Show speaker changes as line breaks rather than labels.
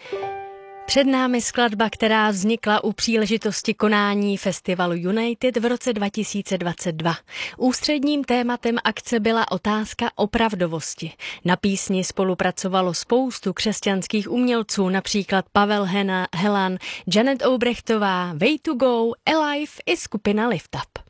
Před námi skladba, která vznikla u příležitosti konání festivalu United v roce 2022. Ústředním tématem akce byla otázka opravdovosti. Na písni spolupracovalo spoustu křesťanských umělců, například Pavel Helan, Janet Obrechtová, Way to Go, Alive i skupina Lift Up.